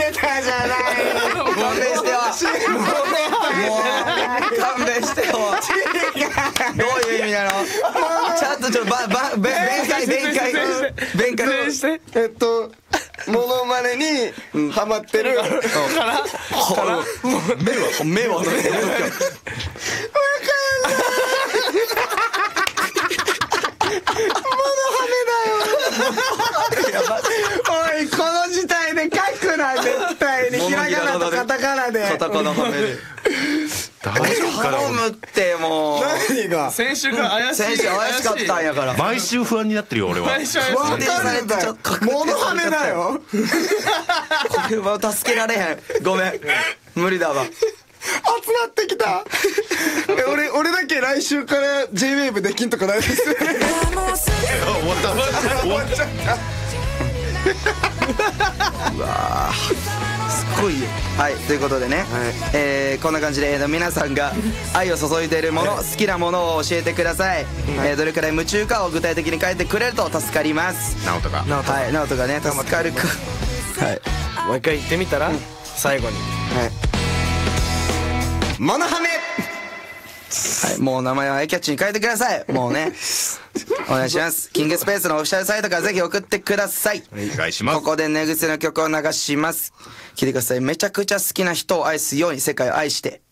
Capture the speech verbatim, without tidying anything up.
ネタじゃない勘弁してよもう勘弁してよどういう意味なのちゃんとちょっとばば弁解弁解弁解してえっとモノマネにハマってるからから目は目はおいこの事態で書くな絶対にひらがなとカタカナでカタカナはめで大丈夫かな頼むってもう何が先週から怪しい選手怪しかったんやから毎週不安になってるよ俺は毎週怪しいわかるんだよモノハメだよこれは助けられへんごめん無理だわ集まってきたえ俺俺だけ来週から ジェイウェーブ できんとかないです終わった終わっちゃったすごいよはいということでね、えーこんな感じで、えー皆さんが愛を注いでいるもの好きなものを教えてください、えーどれくらい夢中かを具体的に書いてくれると助かります直人がはい直人がね助かるかはいもう一回言ってみたら最後にモノハメはい、もう名前はアイキャッチに変えてくださいもうねお願いしますキングスペースのオフィシャルサイトからぜひ送ってくださいお願いしますここで寝癖の曲を流します聴いてくださいめちゃくちゃ好きな人を愛すように世界を愛して